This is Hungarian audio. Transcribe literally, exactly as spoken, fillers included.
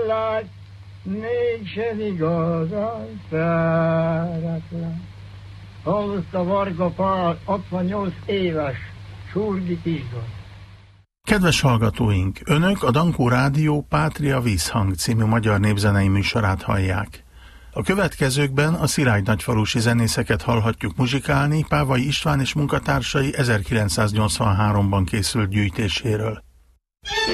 lágy, mégsem igazán szeretlen. Hallotta Varga Pál, hatvannyolc éves, Surgi Kisdon. Kedves hallgatóink, Önök a Dankó Rádió Pátria Vízhang című magyar népzenei műsorát hallják. A következőkben a szilágynagyfalusi zenészeket hallhatjuk muzsikálni Pávai István és munkatársai ezerkilencszáznyolcvanháromban készült gyűjtéséről.